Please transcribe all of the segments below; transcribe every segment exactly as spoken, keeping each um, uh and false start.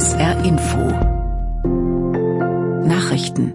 S R Info Nachrichten.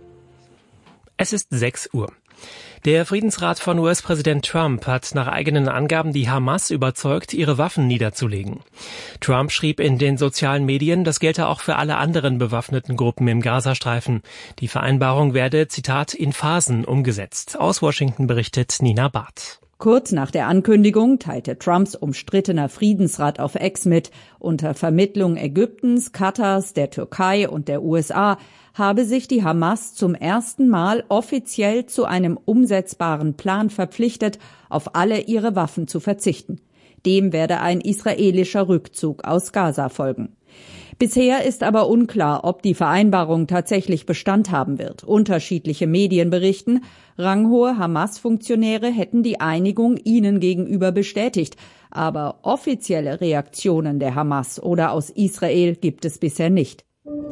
Es ist sechs Uhr. Der Friedensrat von U S-Präsident Trump hat nach eigenen Angaben die Hamas überzeugt, ihre Waffen niederzulegen. Trump schrieb in den sozialen Medien, das gelte auch für alle anderen bewaffneten Gruppen im Gazastreifen. Die Vereinbarung werde, Zitat, in Phasen umgesetzt. Aus Washington berichtet Nina Barth. Kurz nach der Ankündigung teilte Trumps umstrittener Friedensrat auf X mit, unter Vermittlung Ägyptens, Katars, der Türkei und der U S A habe sich die Hamas zum ersten Mal offiziell zu einem umsetzbaren Plan verpflichtet, auf alle ihre Waffen zu verzichten. Dem werde ein israelischer Rückzug aus Gaza folgen. Bisher ist aber unklar, ob die Vereinbarung tatsächlich Bestand haben wird. Unterschiedliche Medien berichten, ranghohe Hamas-Funktionäre hätten die Einigung ihnen gegenüber bestätigt. Aber offizielle Reaktionen der Hamas oder aus Israel gibt es bisher nicht.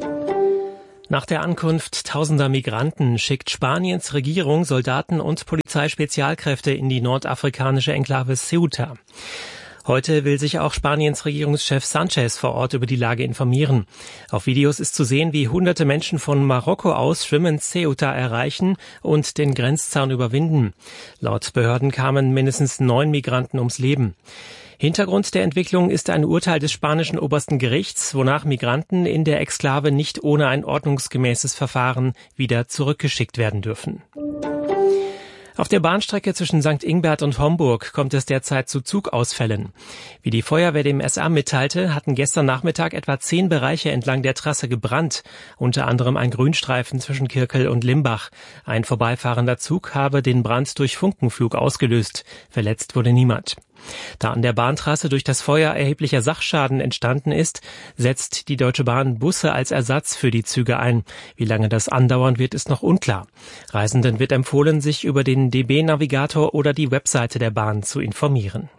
Nach der Ankunft tausender Migranten schickt Spaniens Regierung Soldaten und Polizeispezialkräfte in die nordafrikanische Enklave Ceuta. Heute will sich auch Spaniens Regierungschef Sanchez vor Ort über die Lage informieren. Auf Videos ist zu sehen, wie hunderte Menschen von Marokko aus schwimmend Ceuta erreichen und den Grenzzaun überwinden. Laut Behörden kamen mindestens neun Migranten ums Leben. Hintergrund der Entwicklung ist ein Urteil des spanischen obersten Gerichts, wonach Migranten in der Exklave nicht ohne ein ordnungsgemäßes Verfahren wieder zurückgeschickt werden dürfen. Auf der Bahnstrecke zwischen Sankt Ingbert und Homburg kommt es derzeit zu Zugausfällen. Wie die Feuerwehr dem S R mitteilte, hatten gestern Nachmittag etwa zehn Bereiche entlang der Trasse gebrannt, unter anderem ein Grünstreifen zwischen Kirkel und Limbach. Ein vorbeifahrender Zug habe den Brand durch Funkenflug ausgelöst. Verletzt wurde niemand. Da an der Bahntrasse durch das Feuer erheblicher Sachschaden entstanden ist, setzt die Deutsche Bahn Busse als Ersatz für die Züge ein. Wie lange das andauern wird, ist noch unklar. Reisenden wird empfohlen, sich über den D B-Navigator oder die Webseite der Bahn zu informieren.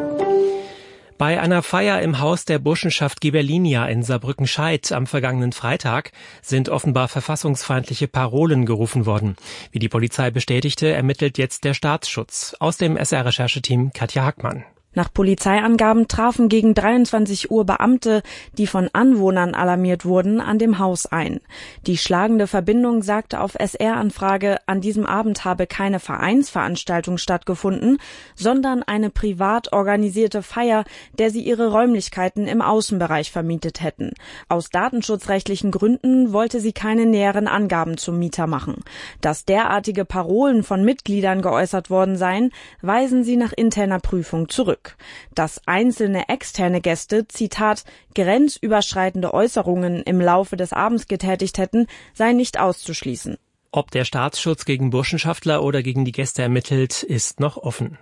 Bei einer Feier im Haus der Burschenschaft Ghibellinia in Saarbrücken-Scheidt am vergangenen Freitag sind offenbar verfassungsfeindliche Parolen gerufen worden. Wie die Polizei bestätigte, ermittelt jetzt der Staatsschutz. Aus dem S R-Rechercheteam Katja Hackmann. Nach Polizeiangaben trafen gegen dreiundzwanzig Uhr Beamte, die von Anwohnern alarmiert wurden, an dem Haus ein. Die schlagende Verbindung sagte auf S R-Anfrage, an diesem Abend habe keine Vereinsveranstaltung stattgefunden, sondern eine privat organisierte Feier, der sie ihre Räumlichkeiten im Außenbereich vermietet hätten. Aus datenschutzrechtlichen Gründen wollte sie keine näheren Angaben zum Mieter machen. Dass derartige Parolen von Mitgliedern geäußert worden seien, weisen sie nach interner Prüfung zurück. Dass einzelne externe Gäste, Zitat, grenzüberschreitende Äußerungen im Laufe des Abends getätigt hätten, sei nicht auszuschließen. Ob der Staatsschutz gegen Burschenschaftler oder gegen die Gäste ermittelt, ist noch offen.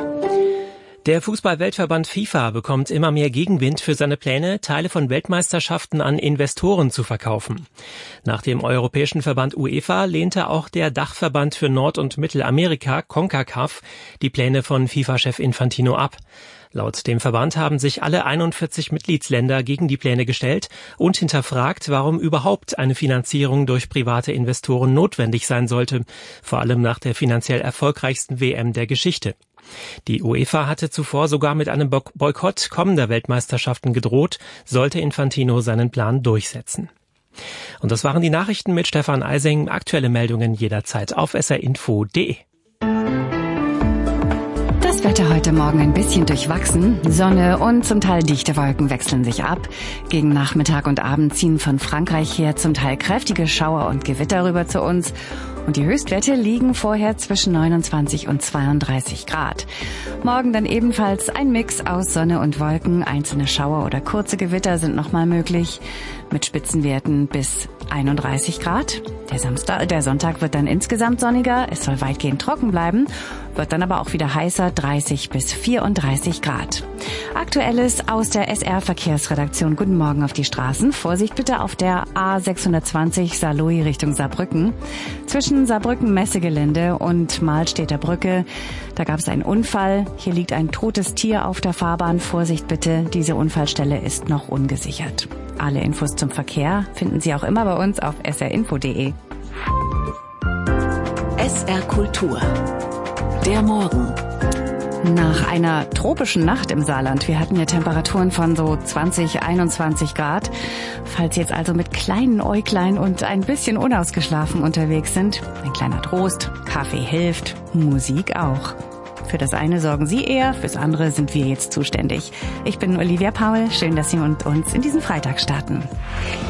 Der Fußball-Weltverband FIFA bekommt immer mehr Gegenwind für seine Pläne, Teile von Weltmeisterschaften an Investoren zu verkaufen. Nach dem europäischen Verband UEFA lehnte auch der Dachverband für Nord- und Mittelamerika, CONCACAF, die Pläne von FIFA-Chef Infantino ab. Laut dem Verband haben sich alle einundvierzig Mitgliedsländer gegen die Pläne gestellt und hinterfragt, warum überhaupt eine Finanzierung durch private Investoren notwendig sein sollte, vor allem nach der finanziell erfolgreichsten W M der Geschichte. Die UEFA hatte zuvor sogar mit einem Boykott kommender Weltmeisterschaften gedroht, sollte Infantino seinen Plan durchsetzen. Und das waren die Nachrichten mit Stefan Eising. Aktuelle Meldungen jederzeit auf s r info punkt d e. Das Wetter heute Morgen ein bisschen durchwachsen. Sonne und zum Teil dichte Wolken wechseln sich ab. Gegen Nachmittag und Abend ziehen von Frankreich her zum Teil kräftige Schauer und Gewitter rüber zu uns. Und die Höchstwerte liegen vorher zwischen neunundzwanzig und zweiunddreißig Grad. Morgen dann ebenfalls ein Mix aus Sonne und Wolken. Einzelne Schauer oder kurze Gewitter sind nochmal möglich. Mit Spitzenwerten bis einunddreißig Grad. Der Samstag, der Sonntag wird dann insgesamt sonniger. Es soll weitgehend trocken bleiben. Wird dann aber auch wieder heißer, dreißig bis vierunddreißig Grad. Aktuelles aus der S R-Verkehrsredaktion. Guten Morgen auf die Straßen. Vorsicht bitte auf der A sechshundertzwanzig Saarlouis Richtung Saarbrücken. Zwischen Saarbrücken-Messegelände und Mahlstedter Brücke. Da gab es einen Unfall. Hier liegt ein totes Tier auf der Fahrbahn. Vorsicht bitte, diese Unfallstelle ist noch ungesichert. Alle Infos zum Verkehr finden Sie auch immer bei uns auf s r info punkt d e. S R Kultur. Der Morgen. Nach einer tropischen Nacht im Saarland, wir hatten ja Temperaturen von so zwanzig, einundzwanzig Grad. Falls Sie jetzt also mit kleinen Äuglein und ein bisschen unausgeschlafen unterwegs sind, ein kleiner Trost, Kaffee hilft, Musik auch. Für das eine sorgen Sie eher, fürs andere sind wir jetzt zuständig. Ich bin Olivia Paul, schön, dass Sie mit uns in diesen Freitag starten.